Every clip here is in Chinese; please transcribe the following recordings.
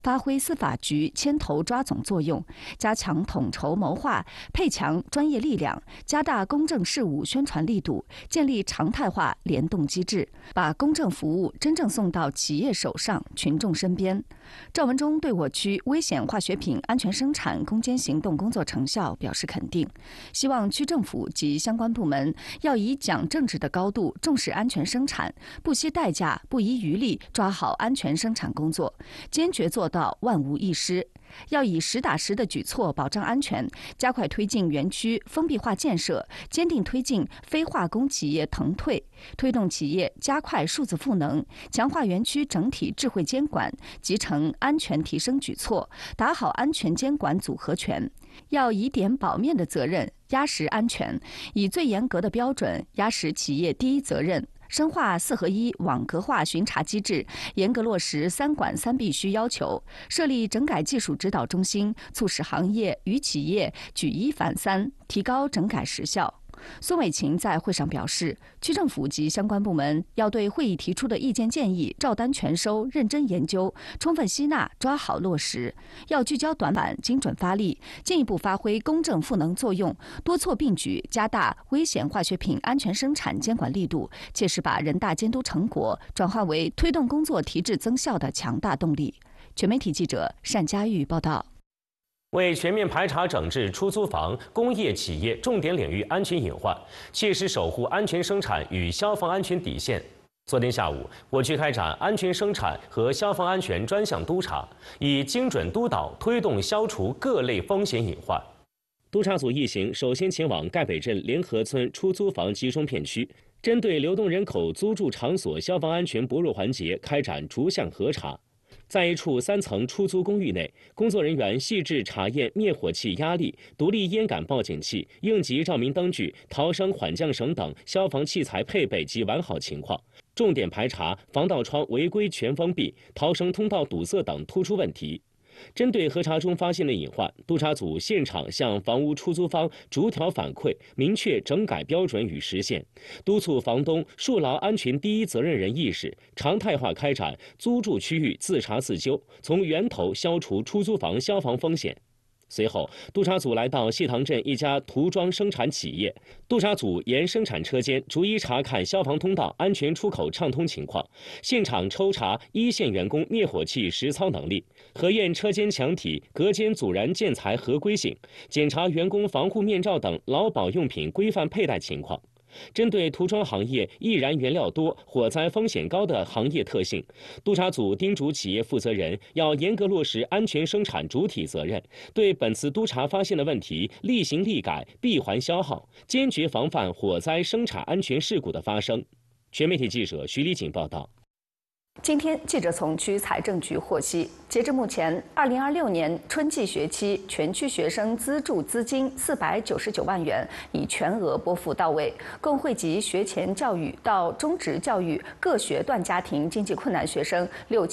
发挥司法局牵头抓总作用，加强统筹谋划，配强专业力量，加大公证事务宣传力度，建立常态化联动机制，把公证服务真正送到企业手上、群众身边。赵文忠对我区危险化学品安全生产攻坚行动工作成效表示肯定，希望区政府及相关部门要以讲政治的高度重视安全生产，不惜代价、不遗余力抓好安全生产工作，坚决做到万无一失。要以实打实的举措保障安全，加快推进园区封闭化建设，坚定推进非化工企业腾退，推动企业加快数字赋能，强化园区整体智慧监管，集成安全提升举措，打好安全监管组合拳。要以点保面的责任压实安全，以最严格的标准压实企业第一责任。深化4合1网格化巡查机制，严格落实3管3必须要求，设立整改技术指导中心，促使行业与企业举一反三，提高整改实效。孙伟琴在会上表示，区政府及相关部门要对会议提出的意见建议照单全收，认真研究，充分吸纳，抓好落实。要聚焦短板，精准发力，进一步发挥公证赋能作用，多措并举，加大危险化学品安全生产监管力度，切实把人大监督成果转化为推动工作提质增效的强大动力。全媒体记者单佳玉报道。 为全面排查整治出租房、工业企业重点领域安全隐患，切实守护安全生产与消防安全底线。昨天下午，我区开展安全生产和消防安全专项督查，以精准督导推动消除各类风险隐患。督查组一行首先前往赣北镇联合村出租房集中片区，针对流动人口租住场所消防安全薄弱环节开展逐项核查。在一处3层出租公寓内，工作人员细致查验灭火器压力、独立烟感报警器、应急照明灯具、逃生缓降绳等消防器材配备及完好情况，重点排查防盗窗违规全封闭、逃生通道堵塞等突出问题。针对核查中发现的隐患，督查组现场向房屋出租方逐条反馈，明确整改标准与时限，督促房东树牢安全第一责任人意识，常态化开展租住区域自查自纠，从源头消除出租房消防风险。随后，督查组来到谢塘镇一家涂装生产企业，督查组沿生产车间逐一查看消防通道安全出口畅通情况，现场抽查一线员工灭火器实操能力，核验车间墙体、隔间阻燃建材合规性，检查员工防护面罩等劳保用品规范佩戴情况。针对涂装行业易燃原料多、火灾风险高的行业特性，督查组叮嘱企业负责人要严格落实安全生产主体责任，对本次督查发现的问题立行立改，闭环消耗，坚决防范火灾生产安全事故的发生。全媒体记者徐丽锦报道。 今天，记者从区财政局获悉，截至目前，2026年春季学期全区学生资助资金499万元已全额拨付到位，共惠及学前教育到中职教育各学段家庭经济困难学生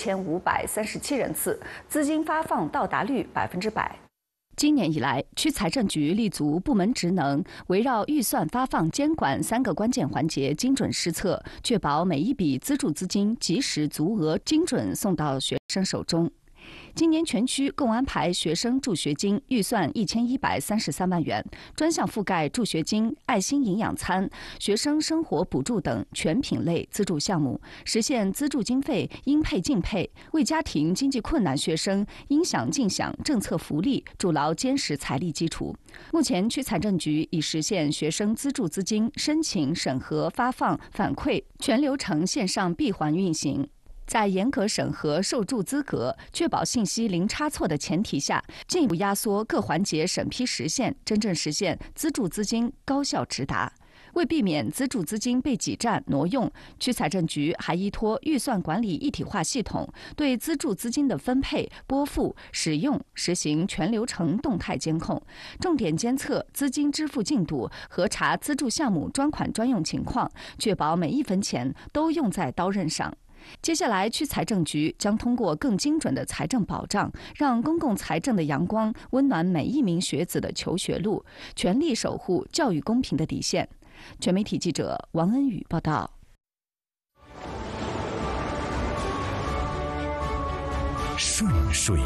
6537人次，资金发放到达率100%。今年以来，区财政局立足部门职能，围绕预算发放、监管3个关键环节精准施策，确保每一笔资助资金及时足额、精准送到学生手中。今年全区共安排学生助学金预算1133万元，专项覆盖助学金、爱心营养餐、学生生活补助等全品类资助项目，实现资助经费应配尽配，为家庭经济困难学生应享尽享政策福利筑牢坚实财力基础。目前，区财政局已实现学生资助资金申请、审核、发放、反馈全流程线上闭环运行。在严格审核受助资格、确保信息零差错的前提下，进一步压缩各环节审批时限，真正实现资助资金高效直达。为避免资助资金被挤占挪用，区财政局还依托预算管理一体化系统，对资助资金的分配、拨付、使用实行全流程动态监控，重点监测资金支付进度，核查资助项目专款专用情况，确保每一分钱都用在刀刃上。接下来，区财政局将通过更精准的财政保障，让公共财政的阳光温暖每一名学子的求学路，全力守护教育公平的底线。全媒体记者王恩宇报道。 顺水